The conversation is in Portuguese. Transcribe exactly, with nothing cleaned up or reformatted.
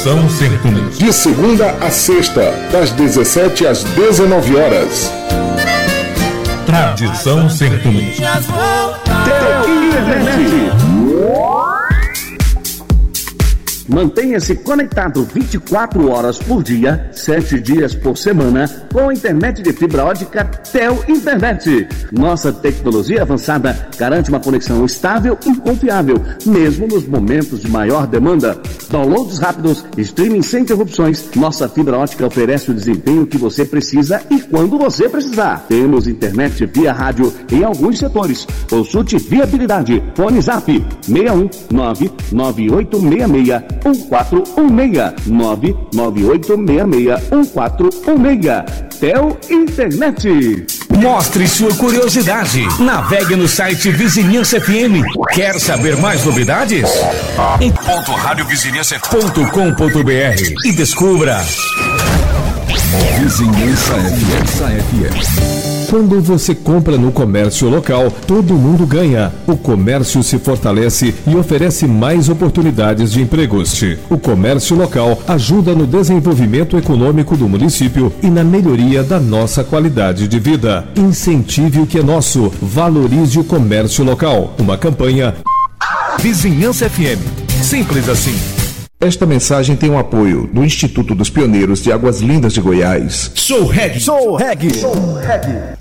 Tradição Sertaneja. De segunda a sexta, das dezessete às dezenove horas. Tradição Sertaneja. Mantenha-se conectado vinte e quatro horas por dia, sete dias por semana, com a internet de fibra ótica Tel Internet. Nossa tecnologia avançada garante uma conexão estável e confiável, mesmo nos momentos de maior demanda. Downloads rápidos, streaming sem interrupções. Nossa fibra ótica oferece o desempenho que você precisa e quando você precisar. Temos internet via rádio em alguns setores. Consulte viabilidade. Fone Zap seis um nove nove oito seis seis um quatro um seis nove nove oito seis seis um quatro um seis. Tel Internet. Mostre sua curiosidade. Navegue no site Vizinhança F M. Quer saber mais novidades? Em ponto rádio vizinhança ponto com ponto b r e descubra. Vizinhança F M. Quando você compra no comércio local, todo mundo ganha. O comércio se fortalece e oferece mais oportunidades de empregos. O comércio local ajuda no desenvolvimento econômico do município e na melhoria da nossa qualidade de vida. Incentive o que é nosso. Valorize o comércio local. Uma campanha Vizinhança F M. Simples assim. Esta mensagem tem o apoio do Instituto dos Pioneiros de Águas Lindas de Goiás. Sou Reg. Sou Reg. Sou Reg.